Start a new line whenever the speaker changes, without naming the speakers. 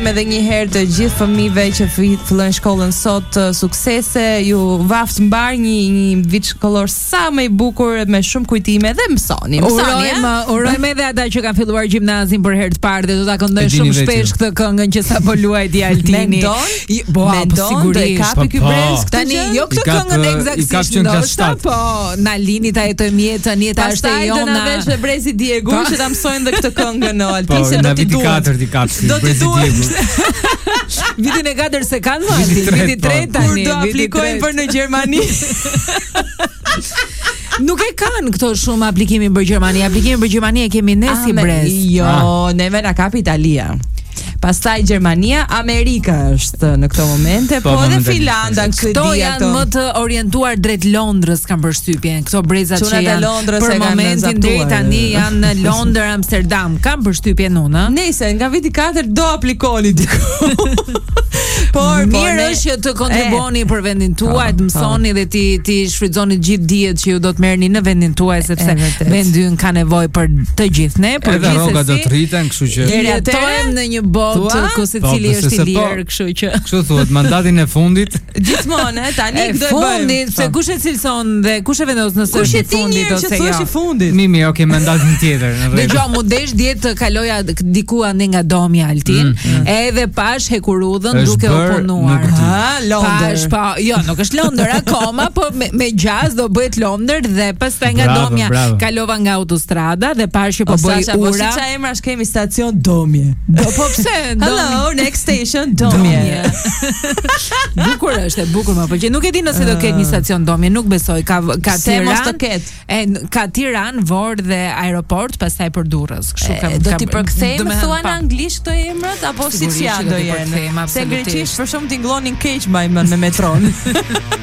edhe një herë të gjithë fëmijëve që fillojnë shkollën sot suksese, ju vaft mbar një vit shkollor sa më i bukur me shumë kujtime dhe mësoni.
Urojmë edhe ata që kanë filluar gjimnazin për herë të parë dhe do ta këndojnë shumë shpesh këtë këngën që sapo luajti Altini.
Mendon të kapi ky brez këtë
tani jo këtë këngën eksaktësisht ndoshta, po na lini ta jetojmë jetën, jeta është e jona.
Na vesh me brezi Diegu që ta mësojnë dhe këtë këngën në Altin se do t'i duhet.
Do t'i duhet.
Vitin e 4 se kanë vajti, viti 3 tani.
Kur do aplikojnë për në Gjermani?
Nuk e kanë këto shumë aplikimin për Gjermani. Aplikimin për Gjermani e kemi ne si brez.
Jo, neve na kapi Italia. Pastaj Gjermania, Amerika është në këto momente, po edhe Finlanda
këto janë më të orientuar drejt Londrës kanë përshtypjen. Këto brezat që janë për momentin deri tani janë në Londër, Amsterdam, kanë përshtypjen unë.
Nëse nga viti 4 do aplikoni diku.
Por mirë është që të kontribuoni për vendin tuaj, të mësoni dhe ti shfrytëzoni gjithë dijet që ju do të merrni në vendin tuaj sepse vendi ynë ka nevojë për të gjithë ne, por
gjithsesi. Edhe rroga do të rriten, kështu që
jetojmë në një botë ku secili është i lirë, kështu që.
Kështu thuhet, mandatin e fundit.
Gjithmonë, tani do të bëjmë.
Se kush e cilson dhe kush e vendos nëse është i fundit ose jo.
Kush është i fundit?
Mirë, okay, mandatin tjetër.
Dëgjoj, mu desh diet të kaloja diku ande nga domi Altin, edhe pash hekurudhën duke oponuar.
Londër.
Jo, nuk është Londër akoma, po me gjaz do bëhet Londër dhe pastaj nga domja kalova nga autostrada dhe pash që po bëj ura.
Sa emrash kemi stacion Domje.
Po pse?
Hello, next station Domje.
Bukur është, bukur më pëlqen. Nuk e di nëse do ketë një stacion Domje, nuk besoj. Ka Tiranë, ka Tiranë, Vor dhe aeroport, pastaj për Durrës. Kështu
do t'i përkthejmë thua në anglisht këto emrat apo siç janë do jenë? Se greqisht për shkak tingëllonin keq mbajmën me metron.